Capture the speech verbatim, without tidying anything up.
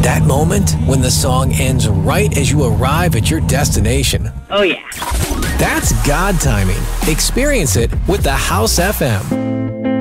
That moment when the song ends right as you arrive at your destination. Oh, yeah. That's God timing. Experience it with the House F M.